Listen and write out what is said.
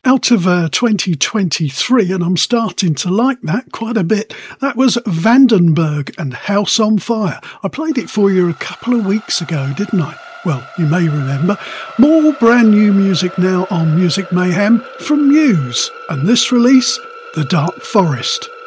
out of 2023, and I'm starting to like that quite a bit. That was Vandenberg and House on Fire. I played it for you a couple of weeks ago, didn't I? Well, you may remember. More brand new music now on Music Mayhem from Muse, and this release, The Dark Forest.